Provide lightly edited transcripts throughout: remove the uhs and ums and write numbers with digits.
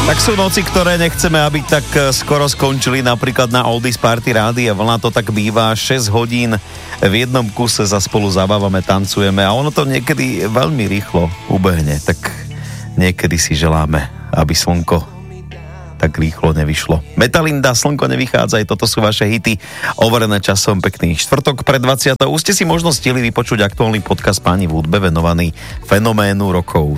Tak sú noci, ktoré nechceme, aby tak skoro skončili, napríklad na Oldies Party Rádia Vlna to tak býva, 6 hodín v jednom kuse sa spolu zabávame, tancujeme a ono to niekedy veľmi rýchlo ubehne, tak niekedy si želáme, aby slnko tak rýchlo nevyšlo. Metalinda, Slnko nevychádza, aj toto sú vaše hity, overené časom. Pekný štvrtok pred 20. Už ste si možno stihli vypočuť aktuálny podcast Páni v hudbe venovaný fenoménu rokov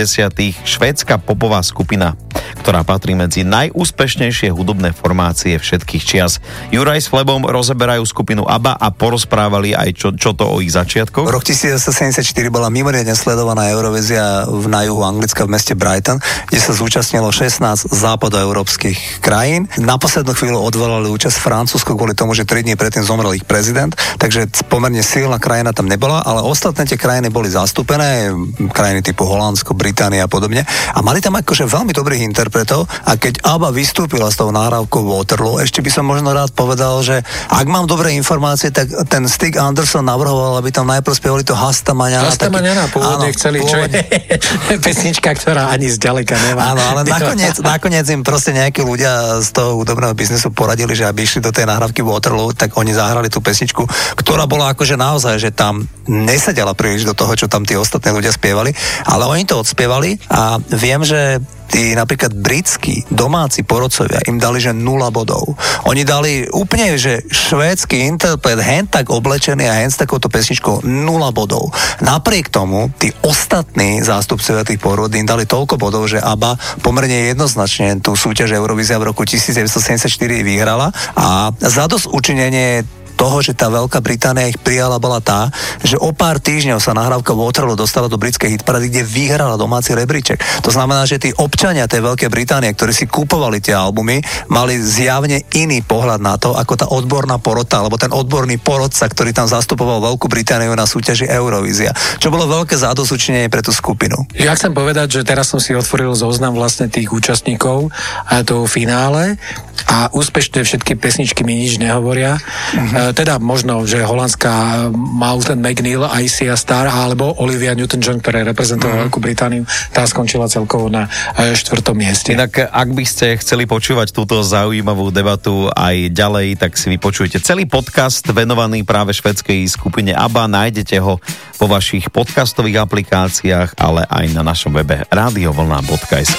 70. Švédska popová skupina, ktorá patrí medzi najúspešnejšie hudobné formácie všetkých čias. Juraj s Flebom rozeberajú skupinu ABBA a porozprávali aj čo to o ich začiatkoch. Rok 1974 bola mimoriadne sledovaná Eurovízia na juhu Anglicka v meste Brighton, kde sa zúčastnilo 16 západoeurópskych krajín. Na poslednú chvíľu odvolali účasť Francúzsko kvôli tomu, že 3 dní predtým zomrel ich prezident, takže pomerne silná krajina tam nebola, ale ostatné tie krajiny boli zastúpené, krajiny typu Holandsko, Británia a podobne. A mali tam akože veľmi dobrých interpretov a keď ABBA vystúpila s tou nahrávkou Waterloo, ešte by som možno rád povedal, že ak mám dobré informácie, tak ten Stig Anderson navrhoval, aby tam najprv spievali to Hasta Mañana. Hasta Mañana pôvodne chceli, čo je pesnička, ktorá ani zďaleka nemá. Áno, ale nakoniec im proste nejakí ľudia z toho hudobného biznesu poradili, že aby išli do tej nahrávky Waterloo, tak oni zahrali tú pesničku, ktorá bola akože naozaj, že tam nesedela príliš do toho, čo tam tí ostatní ľudia spievali, ale oni to odspievali a viem, že tí napríklad britskí domáci porodcovia im dali, že 0 bodov. Oni dali úplne, že švédsky interpret hen tak oblečený a hen s takouto pesničkou 0 bodov. Napriek tomu, tí ostatní zástupcovia tých porod im dali toľko bodov, že ABBA pomerne jednoznačne tú súťaž Eurovízia v roku 1974 vyhrala a za dosť učinenie toho, že tá Veľká Británia ich prijala, bola tá, že o pár týždňov sa nahrávka Waterloo dostala do britskej hitparády, kde vyhrala domáci rebríček. To znamená, že tí občania tej Veľkej Británie, ktorí si kupovali tie albumy, mali zjavne iný pohľad na to, ako tá odborná porota, alebo ten odborný porodca, ktorý tam zastupoval Veľkú Britániu na súťaži Eurovízia. Čo bolo veľké zádozučinenie pre tú skupinu. Ja chcem povedať, že teraz som si otvoril zoznam vlastne tých účastníkov a toho finále a úspešne všetky pesničky mi nič nehovoria. Teda možno, že holandská Mountain McNeil, Isia Star alebo Olivia Newton-John, ktorá reprezentovala Veľkú Britániu, tá skončila celkovo na 4. mieste. Inak, ak by ste chceli počúvať túto zaujímavú debatu aj ďalej, tak si vypočujte celý podcast venovaný práve švédskej skupine ABBA. Nájdete ho vo vašich podcastových aplikáciách, ale aj na našom webe radiovlna.sk.